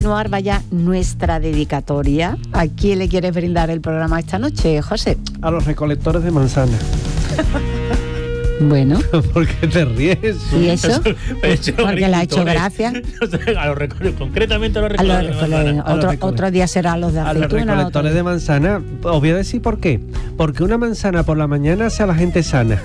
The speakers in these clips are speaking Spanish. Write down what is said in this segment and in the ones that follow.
continuar, vaya nuestra dedicatoria. ¿A quién le quieres brindar el programa esta noche, José? A los recolectores de manzana. Bueno. ¿Por qué te ríes? ¿Y eso? Porque le ha hecho gracia. Concretamente a los recolectores de manzana. Otro día será los de aceituna. A los recolectores de manzana. Os voy a decir por qué. Porque una manzana por la mañana hace a la gente sana.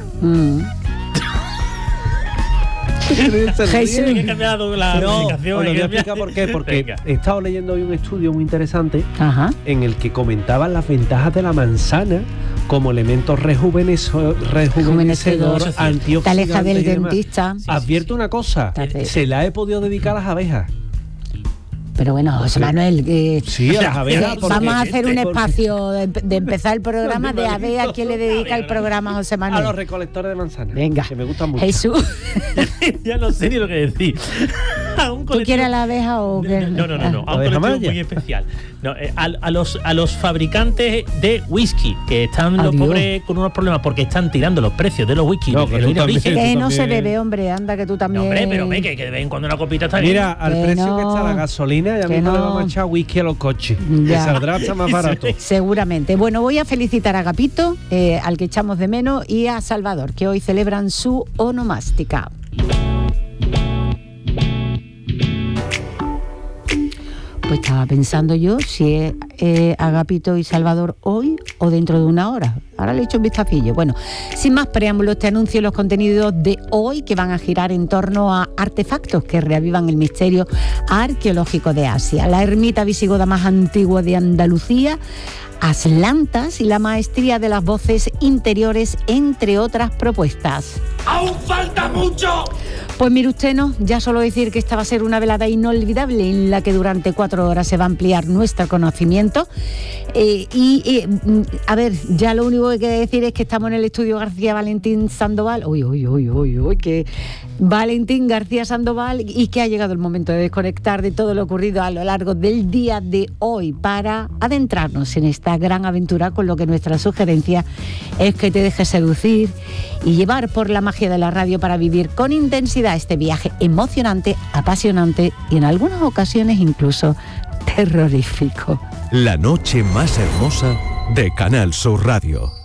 Jesús. Hay que cambiar la explicación. Os lo voy a explicar por qué. Porque he estado leyendo hoy un estudio muy interesante en el que comentaban las ventajas de la manzana como elemento rejuvenecedor, antioxidante. Te aleja del dentista. Advierto una cosa, se la he podido dedicar a las abejas. Pero bueno, José Manuel, sí, a las abejas, vamos a hacer un espacio de empezar el programa de a ver a quién le dedica el programa a José Manuel. A los recolectores de manzana. Venga. Que me gustan mucho. Jesús. Ya no sé ni lo que decir. ¿Tú quieres a la abeja o qué? No. A un colectivo muy especial. No, a los fabricantes de whisky, que están los pobres con unos problemas porque están tirando los precios de los whisky. Que no se bebe, hombre, anda que tú también. No, hombre, pero que de vez en cuando una copita está bien. Mira, al precio que está la gasolina, ya mismo le vamos a echar whisky a los coches. Que saldrá hasta más barato. Seguramente. Bueno, voy a felicitar a Agapito, al que echamos de menos, y a Salvador, que hoy celebran su onomástica. Pues estaba pensando yo si es Agapito y Salvador hoy o dentro de una hora. Ahora le he hecho un vistacillo. Bueno, sin más preámbulos, te anuncio los contenidos de hoy, que van a girar en torno a artefactos que reavivan el misterio arqueológico de Asia, la ermita visigoda más antigua de Andalucía, Atlantas y la maestría de las voces interiores, entre otras propuestas. ¡Aún falta mucho! Pues mire usted, no, ya solo decir que esta va a ser una velada inolvidable en la que durante 4 horas se va a ampliar nuestro conocimiento. A ver, ya lo único que hay que decir es que estamos en el estudio García Valentín Sandoval. Uy, que Valentín García Sandoval, y que ha llegado el momento de desconectar de todo lo ocurrido a lo largo del día de hoy para adentrarnos en esta gran aventura, con lo que nuestra sugerencia es que te dejes seducir y llevar por la magia de la radio para vivir con intensidad este viaje emocionante, apasionante y en algunas ocasiones incluso terrorífico. La noche más hermosa de Canal Sur Radio.